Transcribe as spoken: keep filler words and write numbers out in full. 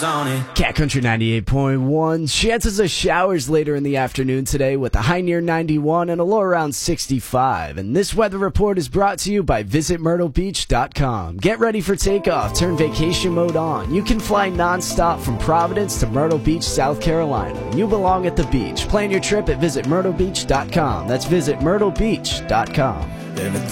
on it. Cat Country ninety-eight point one. Chances of showers later in the afternoon today with a high near ninety-one and a low around sixty-five. And this weather report is brought to you by visit myrtle beach dot com. Get ready for takeoff. Turn vacation mode on. You can fly nonstop from Providence to Myrtle Beach, South Carolina. You belong at the beach. Plan your trip at visit myrtle beach dot com. That's visit myrtle beach dot com. Everything